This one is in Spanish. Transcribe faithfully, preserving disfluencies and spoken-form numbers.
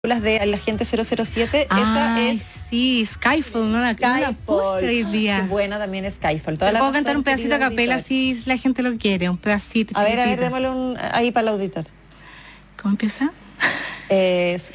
de la gente cero cero siete, esa Ay, es sí, Skyfall, ¿no? La, no la puse hoy día. Qué buena también es Skyfall. Toda Te la puedo razón, cantar un pedacito a querido capela auditor. si la gente lo quiere, un pedacito. A ver, a ver, chiquitito. démosle un ahí para el auditor. ¿Cómo empieza? Eh,